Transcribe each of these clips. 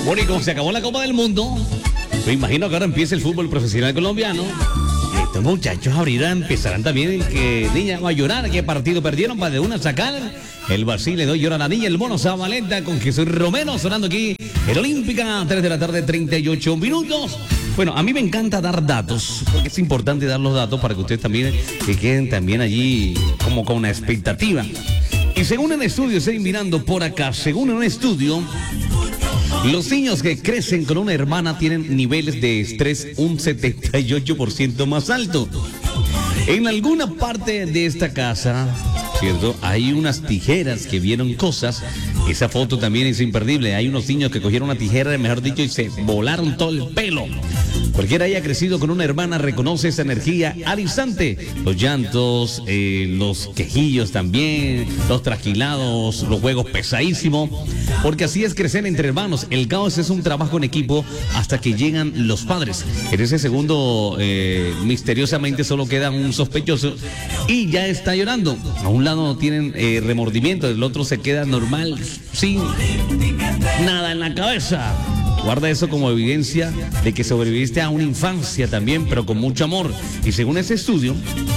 Bueno, y como se acabó la Copa del Mundo, me imagino que ahora empieza el fútbol profesional colombiano. Estos muchachos empezarán también que niña va a llorar, qué partido perdieron para de una sacar. El Brasil le doy llora a la niña, el mono Zabaleta con Jesús Romero sonando aquí en Olímpica, 3 de la tarde, 38 minutos. Bueno, a mí me encanta dar datos, porque es importante dar los datos para que ustedes también que queden también allí como con una expectativa. Y según un estudio, estoy mirando por acá, según un estudio, los niños que crecen con una hermana tienen niveles de estrés un 78% más alto. En alguna parte de esta casa, ¿cierto? Hay unas tijeras que vieron cosas. Esa foto también es imperdible. Hay unos niños que cogieron una tijera, mejor dicho, y se volaron todo el pelo. Cualquiera haya crecido con una hermana reconoce esa energía al instante. Los llantos, los quejillos también, los trasquilados, los juegos pesadísimos. Porque así es crecer entre hermanos. El caos es un trabajo en equipo hasta que llegan los padres. En ese segundo, misteriosamente solo queda un sospechoso y ya está llorando. A un lado no tienen remordimiento, el otro se queda normal, sin nada en la cabeza. Guarda eso como evidencia de que sobreviviste a una infancia también, pero con mucho amor. Y según ese estudio,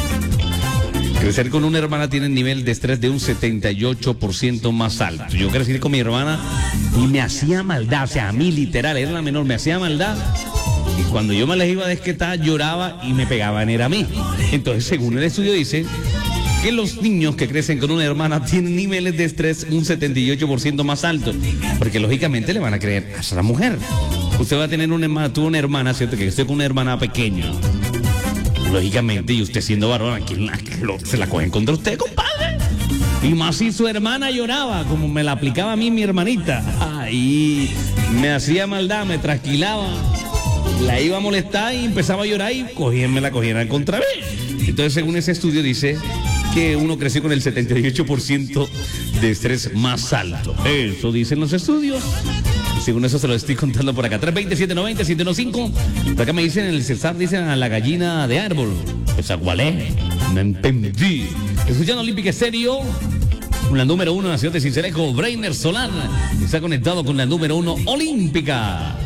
crecer con una hermana tiene un nivel de estrés de un 78% más alto. Yo crecí con mi hermana y me hacía maldad, o sea, a mí literal, era la menor, me hacía maldad. Y cuando yo me les iba a desquitar, lloraba y me pegaban, era a mí. Entonces, según el estudio dice que los niños que crecen con una hermana tienen niveles de estrés un 78% más alto, porque lógicamente le van a creer a esa mujer. Usted va a tener una hermana, tuvo una hermana, ¿cierto? Que estoy con una hermana pequeña. Lógicamente, y usted siendo varón, se la cogen contra usted, compadre. Y más si su hermana lloraba, como me la aplicaba a mí mi hermanita. Y me hacía maldad, me trasquilaba, la iba a molestar y empezaba a llorar y me la cogían contra mí. Entonces, según ese estudio dice que uno creció con el 78% de estrés más alto. Eso dicen los estudios. Y según eso se lo estoy contando por acá. 320-790-715. Por acá me dicen, en el César dicen a la gallina de árbol. ¿Esa cuál es? No entendí. Escuchando Olímpica Estéreo, con la número 1 en la ciudad de Cincelejo, Brainer Solar. Está conectado con la número 1 Olímpica.